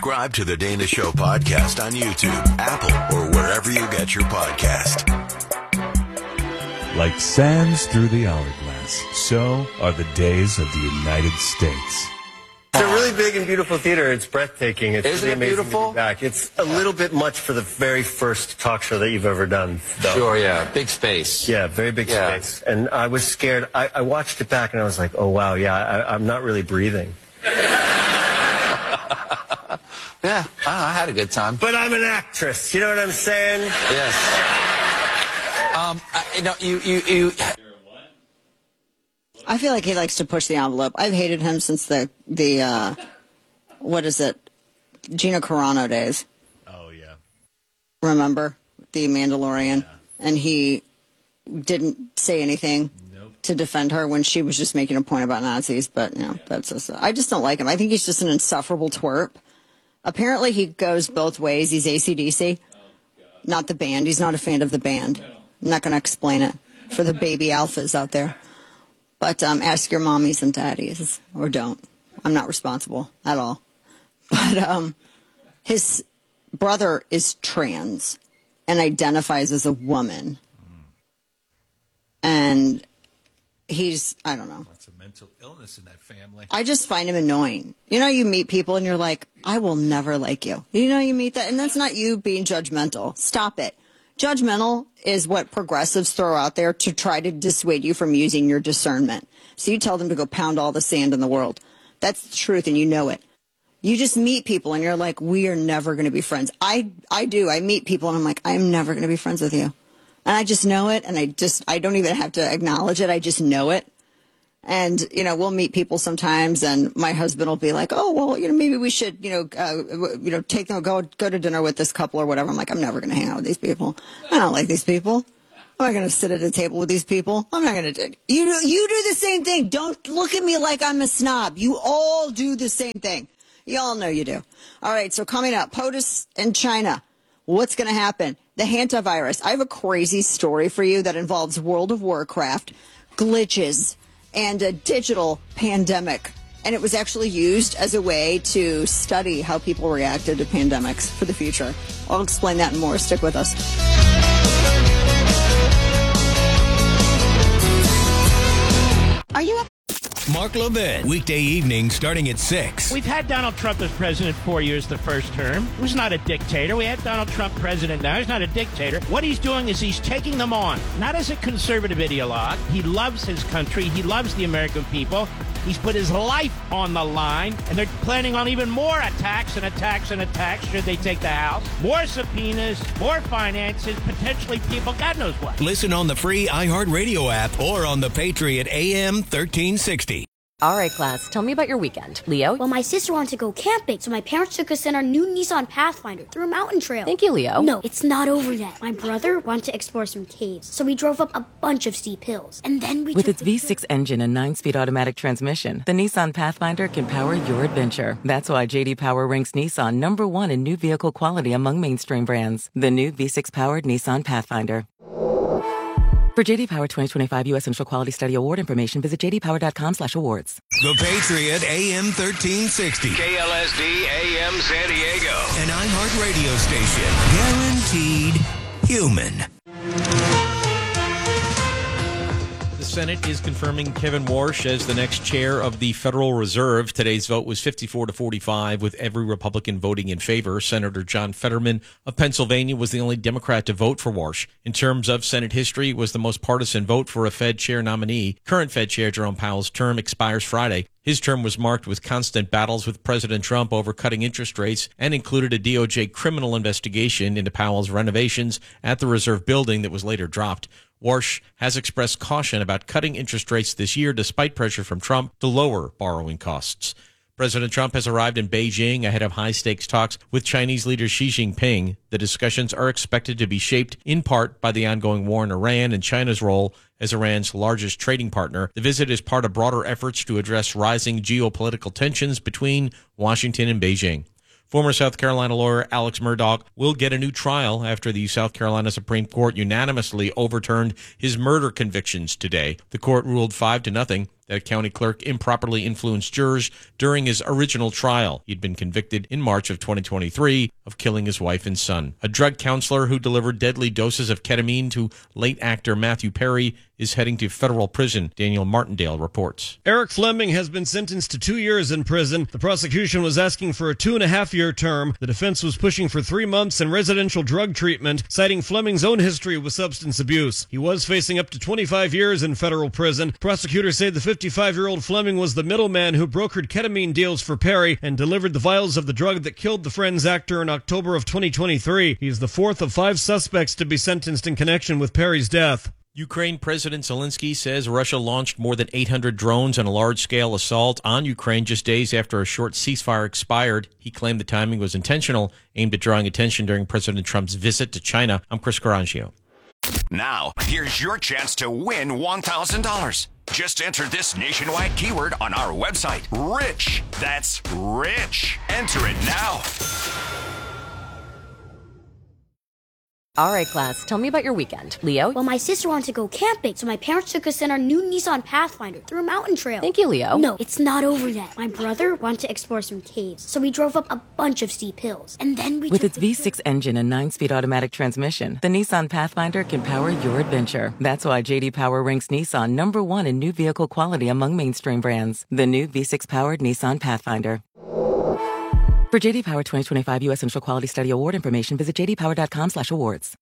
Subscribe to the Dana Show podcast on YouTube, Apple, or wherever you get your podcast. Like sands through the hourglass, so are the days of the United States. It's a really big and beautiful theater. It's breathtaking. It's Isn't really it amazing beautiful? to be back. It's a little bit much for the very first talk show that you've ever done, though. Sure, yeah. Big space. Yeah, very big space. And I was scared. I watched it back and I was like, oh, wow, yeah, I'm not really breathing. Yeah, I had a good time. But I'm an actress. You know what I'm saying? Yes. You I feel like he likes to push the envelope. I've hated him since the what is it, Gina Carano days. Oh, yeah. Remember? The Mandalorian. Yeah. And he didn't say anything to defend her when she was just making a point about Nazis. But, you know, that's just, I just don't like him. I think he's just an insufferable twerp. Apparently he goes both ways. He's AC/DC. Not the band. He's not a fan of the band. I'm not going to explain it for the baby alphas out there. But ask your mommies and daddies, or don't. I'm not responsible at all. But his brother is trans and identifies as a woman. And he's, I don't know. Lots of mental illness in that family. I just find him annoying. You know, you meet people and you're like, I will never like you. You know, you meet that, and that's not you being judgmental. Stop it. Judgmental is what progressives throw out there to try to dissuade you from using your discernment. So you tell them to go pound all the sand in the world. That's the truth, and you know it. You just meet people, and you're like, we are never going to be friends. I do. I meet people, and I'm like, I'm never going to be friends with you. And I just know it, and I don't even have to acknowledge it. I just know it. And, you know, we'll meet people sometimes, and my husband will be like, oh, well, you know, maybe we should, take them, go to dinner with this couple or whatever. I'm like, I'm never going to hang out with these people. I don't like these people. I'm not going to sit at a table with these people. I'm not going to. You do the same thing. Don't look at me like I'm a snob. You all do the same thing. You all know you do. All right, so coming up, POTUS in China. What's going to happen? The hantavirus. I have a crazy story for you that involves World of Warcraft, glitches, and a digital pandemic. And it was actually used as a way to study how people reacted to pandemics for the future. I'll explain that and more. Stick with us. Are you up? Mark Levin, weekday evening starting at 6. We've had Donald Trump as president 4 years the first term. He was not a dictator. We had Donald Trump president now. He's not a dictator. What he's doing is he's taking them on, not as a conservative ideologue. He loves his country. He loves the American people. He's put his life on the line, and they're planning on even more attacks and attacks and attacks should they take the House. More subpoenas, more finances, potentially people, God knows what. Listen on the free iHeartRadio app or on the Patriot AM 1360. All right, class, tell me about your weekend. Leo? Well, my sister wanted to go camping, so my parents took us in our new Nissan Pathfinder through a mountain trail. Thank you, Leo. No, it's not over yet. My brother wanted to explore some caves, so we drove up a bunch of steep hills. And then we With its V6 engine and 9-speed automatic transmission, the Nissan Pathfinder can power your adventure. That's why J.D. Power ranks Nissan #1 in new vehicle quality among mainstream brands. The new V6-powered Nissan Pathfinder. For J.D. Power 2025 U.S. Central Quality Study Award information, visit jdpower.com/awards. The Patriot AM 1360. KLSD AM San Diego. An iHeart radio station. Guaranteed human. The Senate is confirming Kevin Warsh as the next chair of the Federal Reserve. Today's vote was 54-45, with every Republican voting in favor. Senator John Fetterman of Pennsylvania was the only Democrat to vote for Warsh. In terms of Senate history, it was the most partisan vote for a Fed chair nominee. Current Fed chair Jerome Powell's term expires Friday. His term was marked with constant battles with President Trump over cutting interest rates and included a DOJ criminal investigation into Powell's renovations at the Reserve Building that was later dropped. Warsh has expressed caution about cutting interest rates this year despite pressure from Trump to lower borrowing costs. President Trump has arrived in Beijing ahead of high-stakes talks with Chinese leader Xi Jinping. The discussions are expected to be shaped in part by the ongoing war in Iran and China's role as Iran's largest trading partner. The visit is part of broader efforts to address rising geopolitical tensions between Washington and Beijing. Former South Carolina lawyer Alex Murdaugh will get a new trial after the South Carolina Supreme Court unanimously overturned his murder convictions today. The court ruled 5-0 that a county clerk improperly influenced jurors during his original trial. He'd been convicted in March of 2023 of killing his wife and son. A drug counselor who delivered deadly doses of ketamine to late actor Matthew Perry is heading to federal prison, Daniel Martindale reports. Eric Fleming has been sentenced to 2 years in prison. The prosecution was asking for a 2.5-year term. The defense was pushing for 3 months in residential drug treatment, citing Fleming's own history with substance abuse. He was facing up to 25 years in federal prison. Prosecutors say the 55-year-old Fleming was the middleman who brokered ketamine deals for Perry and delivered the vials of the drug that killed the Friends actor in October of 2023. He's the fourth of 5 suspects to be sentenced in connection with Perry's death. Ukraine President Zelensky says Russia launched more than 800 drones in a large-scale assault on Ukraine just days after a short ceasefire expired. He claimed the timing was intentional, aimed at drawing attention during President Trump's visit to China. I'm Chris Carangio. Now, here's your chance to win $1,000. Just enter this nationwide keyword on our website, RICH. That's RICH. Enter it now. All right, class, tell me about your weekend. Leo? Well, my sister wanted to go camping, so my parents took us in our new Nissan Pathfinder through a mountain trail. Thank you, Leo. No, it's not over yet. My brother wanted to explore some caves, so we drove up a bunch of steep hills. And then we With its V6 engine and 9-speed automatic transmission, the Nissan Pathfinder can power your adventure. That's why J.D. Power ranks Nissan #1 in new vehicle quality among mainstream brands. The new V6-powered Nissan Pathfinder. For J.D. Power 2025 U.S. Initial Quality Study Award information, visit jdpower.com/awards.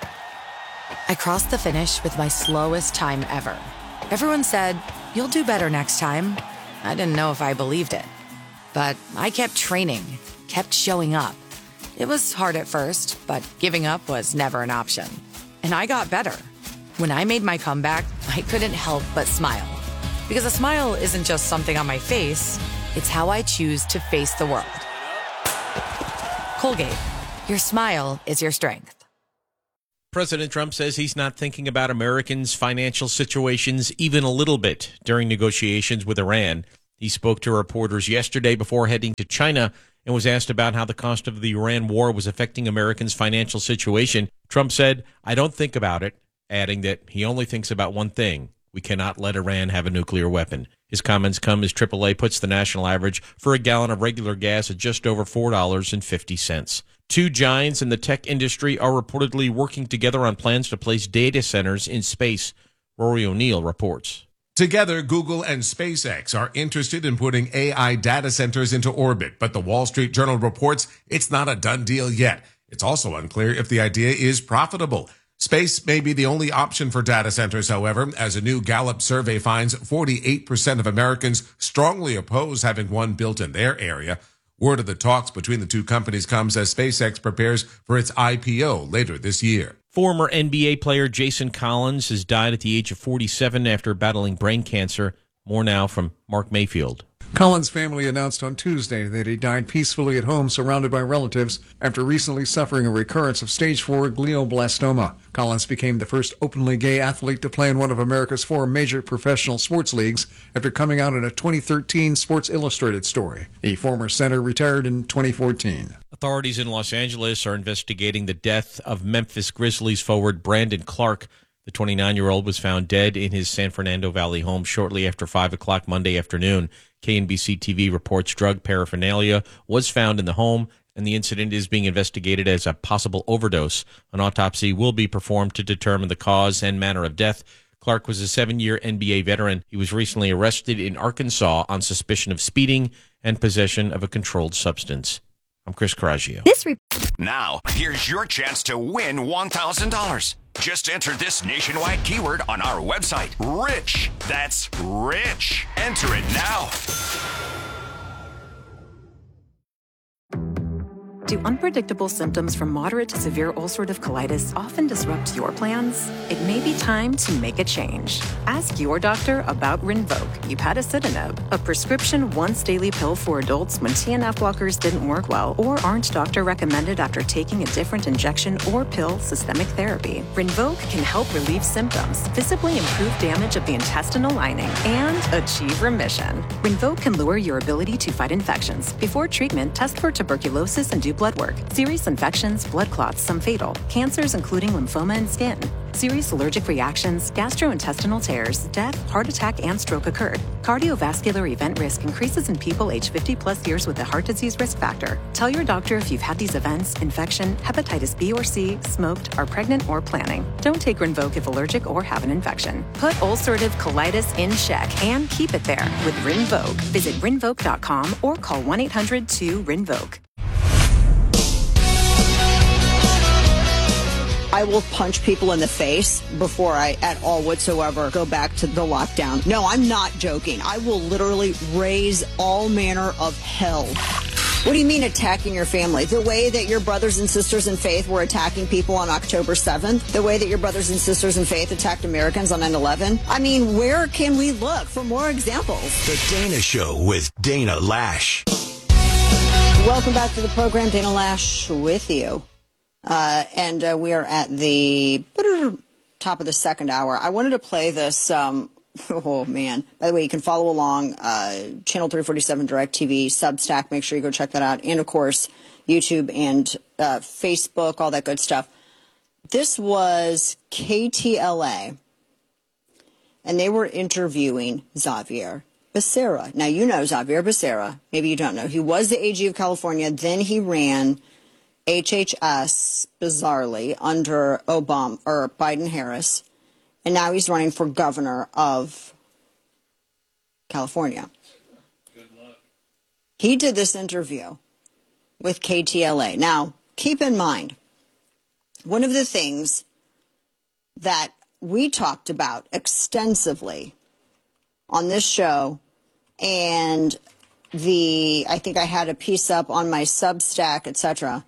I crossed the finish with my slowest time ever. Everyone said, "You'll do better next time." I didn't know if I believed it. But I kept training, kept showing up. It was hard at first, but giving up was never an option. And I got better. When I made my comeback, I couldn't help but smile. Because a smile isn't just something on my face, it's how I choose to face the world. Colgate, your smile is your strength. President Trump says he's not thinking about Americans' financial situations even a little bit during negotiations with Iran. He spoke to reporters yesterday before heading to China and was asked about how the cost of the Iran war was affecting Americans' financial situation. Trump said, "I don't think about it," adding that he only thinks about one thing: we cannot let Iran have a nuclear weapon. His comments come as AAA puts the national average for a gallon of regular gas at just over $4.50. Two giants in the tech industry are reportedly working together on plans to place data centers in space. Rory O'Neill reports. Together, Google and SpaceX are interested in putting AI data centers into orbit, but the Wall Street Journal reports it's not a done deal yet. It's also unclear if the idea is profitable. Space may be the only option for data centers, however, as a new Gallup survey finds 48% of Americans strongly oppose having one built in their area. Word of the talks between the two companies comes as SpaceX prepares for its IPO later this year. Former NBA player Jason Collins has died at the age of 47 after battling brain cancer. More now from Mark Mayfield. Collins' family announced on Tuesday that he died peacefully at home surrounded by relatives after recently suffering a recurrence of stage 4 glioblastoma. Collins became the first openly gay athlete to play in one of America's 4 major professional sports leagues after coming out in a 2013 Sports Illustrated story. The former center retired in 2014. Authorities in Los Angeles are investigating the death of Memphis Grizzlies forward Brandon Clark. The 29-year-old was found dead in his San Fernando Valley home shortly after 5 o'clock Monday afternoon. KNBC-TV reports drug paraphernalia was found in the home, and the incident is being investigated as a possible overdose. An autopsy will be performed to determine the cause and manner of death. Clark was a 7-year NBA veteran. He was recently arrested in Arkansas on suspicion of speeding and possession of a controlled substance. I'm Chris Carangio. Now, here's your chance to win $1,000. Just enter this nationwide keyword on our website, RICH. That's RICH. Enter it now. Do unpredictable symptoms from moderate to severe ulcerative colitis often disrupt your plans? It may be time to make a change. Ask your doctor about Rinvoq, upadacitinib, a prescription once-daily pill for adults when TNF blockers didn't work well or aren't doctor-recommended after taking a different injection or pill systemic therapy. Rinvoq can help relieve symptoms, visibly improve damage of the intestinal lining, and achieve remission. Rinvoq can lower your ability to fight infections. Before treatment, test for tuberculosis and do blood work. Serious infections, blood clots, some fatal. Cancers including lymphoma and skin. Serious allergic reactions, gastrointestinal tears, death, heart attack, and stroke occurred. Cardiovascular event risk increases in people aged 50 plus years with a heart disease risk factor. Tell your doctor if you've had these events, infection, hepatitis B or C, smoked, are pregnant, or planning. Don't take Rinvoq if allergic or have an infection. Put ulcerative colitis in check and keep it there with Rinvoq. Visit Rinvoq.com or call 1-800-2-RINVOQ. I will punch people in the face before I at all whatsoever go back to the lockdown. No, I'm not joking. I will literally raise all manner of hell. What do you mean attacking your family? The way that your brothers and sisters in faith were attacking people on October 7th? The way that your brothers and sisters in faith attacked Americans on 9/11? I mean, where can we look for more examples? The Dana Show with Dana Lash. Welcome back to the program. Dana Lash with you. And we are at the top of the second hour. I wanted to play this. Oh, man. By the way, you can follow along Channel 347 DirecTV, Substack. Make sure you go check that out. And, of course, YouTube and Facebook, all that good stuff. This was KTLA, and they were interviewing Xavier Becerra. Now, you know Xavier Becerra. Maybe you don't know. He was the AG of California. Then he ran HHS, bizarrely, under Biden-Harris, and now he's running for governor of California. Good luck. He did this interview with KTLA. Now, keep in mind, one of the things that we talked about extensively on this show, and I think I had a piece up on my Substack, etc.,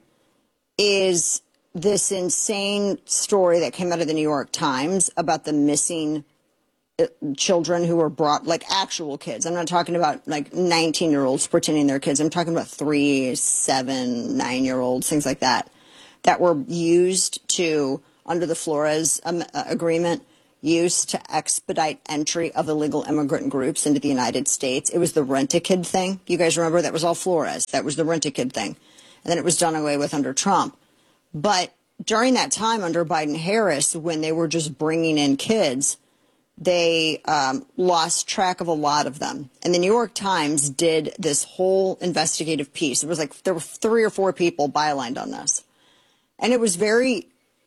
is this insane story that came out of the New York Times about the missing children who were brought, like actual kids. I'm not talking about like 19-year-olds pretending they're kids. I'm talking about 3, 7, 9-year-olds, things like that, that were used to, under the Flores agreement, used to expedite entry of illegal immigrant groups into the United States. It was the Rent-A-Kid thing. You guys remember? That was all Flores. That was the Rent-A-Kid thing. And then it was done away with under Trump. But during that time under Biden-Harris, when they were just bringing in kids, they lost track of a lot of them. And the New York Times did this whole investigative piece. It was like there were 3 or 4 people bylined on this. And it was very,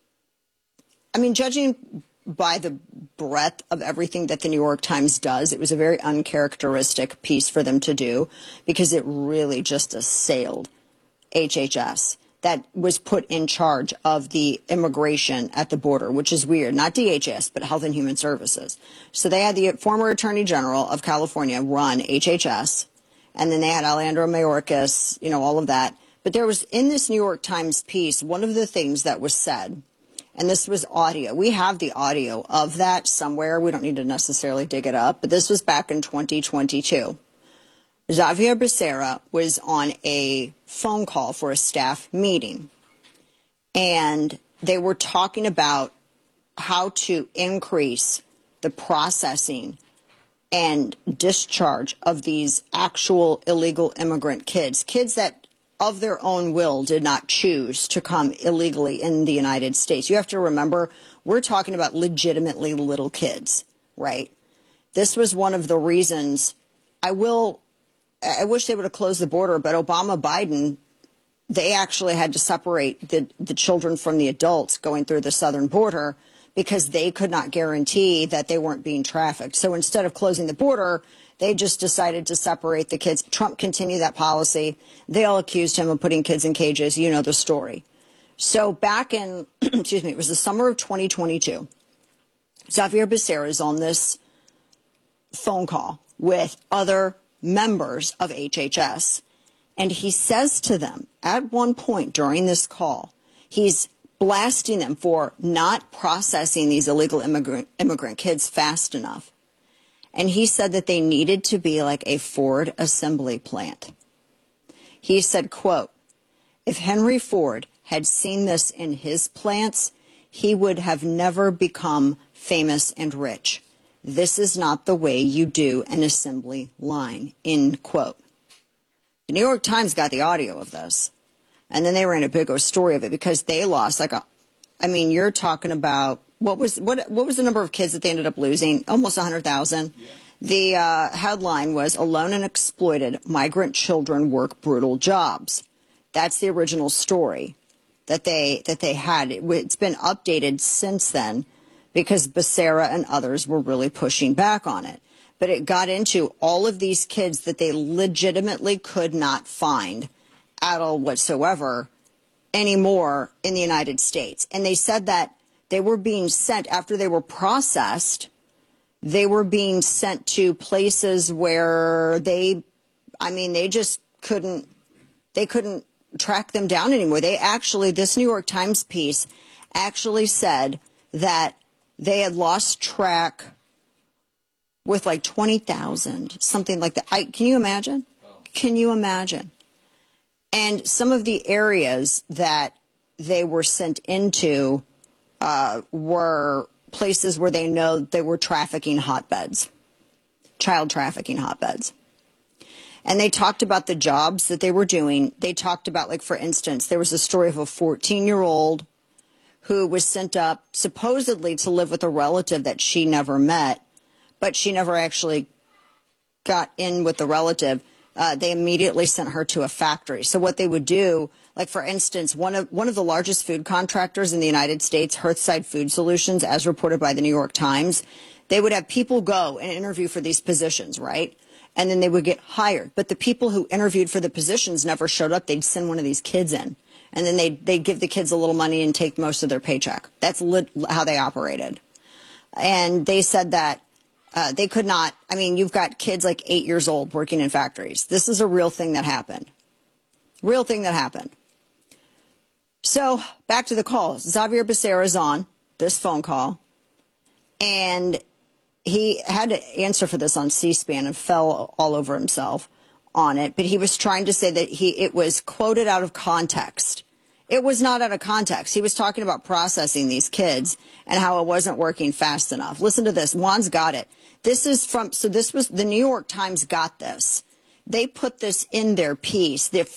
I mean, judging by the breadth of everything that the New York Times does, it was a very uncharacteristic piece for them to do because it really just assailed HHS that was put in charge of the immigration at the border, which is weird. Not DHS, but Health and Human Services. So they had the former Attorney General of California run HHS, and then they had Alejandro Mayorkas, you know, all of that. But there was, in this New York Times piece, one of the things that was said, and this was audio. We have the audio of that somewhere. We don't need to necessarily dig it up, but this was back in 2022. Xavier Becerra was on a phone call for a staff meeting, and they were talking about how to increase the processing and discharge of these actual illegal immigrant kids that of their own will did not choose to come illegally in the United States. You have to remember, we're talking about legitimately little kids, right? This was one of the reasons. I wish they would have closed the border, but Obama-Biden, they actually had to separate the children from the adults going through the southern border because they could not guarantee that they weren't being trafficked. So instead of closing the border, they just decided to separate the kids. Trump continued that policy. They all accused him of putting kids in cages. You know the story. So back in, excuse me, it was the summer of 2022. Xavier Becerra is on this phone call with other members of HHS, and he says to them at one point during this call, he's blasting them for not processing these illegal immigrant kids fast enough. And he said that they needed to be like a Ford assembly plant. He said, quote, if Henry Ford had seen this in his plants, he would have never become famous and rich. This is not the way you do an assembly line, end quote. The New York Times got the audio of this, and then they ran a big old story of it because they lost you're talking about what was the number of kids that they ended up losing? Almost 100,000. Yeah. The headline was "Alone and Exploited: Migrant Children Work Brutal Jobs." That's the original story that they had. It's been updated since then because Becerra and others were really pushing back on it. But it got into all of these kids that they legitimately could not find at all whatsoever anymore in the United States. And they said that they were being sent after they were processed. They were being sent to places where they just couldn't track them down anymore. This New York Times piece actually said that they had lost track with like 20,000, something like that. Can you imagine? Can you imagine? And some of the areas that they were sent into were places where they know they were trafficking hotbeds, child trafficking hotbeds. And they talked about the jobs that they were doing. They talked about, like, for instance, there was a story of a 14-year-old who was sent up supposedly to live with a relative that she never met, but she never actually got in with the relative. They immediately sent her to a factory. So what they would do, like, for instance, one of the largest food contractors in the United States, Hearthside Food Solutions, as reported by the New York Times, they would have people go and interview for these positions, right? And then they would get hired. But the people who interviewed for the positions never showed up. They'd send one of these kids in. And then they'd give the kids a little money and take most of their paycheck. That's how they operated. And they said that they could not. I mean, you've got kids like 8 years old working in factories. This is a real thing that happened. Real thing that happened. So back to the call. Xavier Becerra is on this phone call, and he had to answer for this on C-SPAN and fell all over himself on it. But he was trying to say that it was quoted out of context. It was not out of context. He was talking about processing these kids and how it wasn't working fast enough. Listen to this. Juan's got it. This was the New York Times got this. They put this in their piece. The